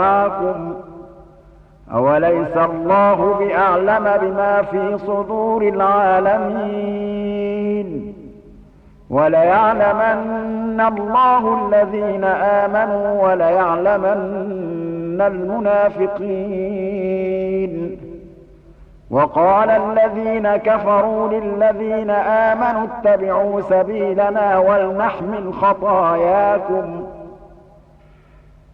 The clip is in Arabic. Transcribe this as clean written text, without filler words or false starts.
معكم أوليس الله بأعلم بما في صدور العالمين وليعلمن الله الذين آمنوا وليعلمن المنافقين وقال الذين كفروا للذين آمنوا اتبعوا سبيلنا ولنحمل خطاياكم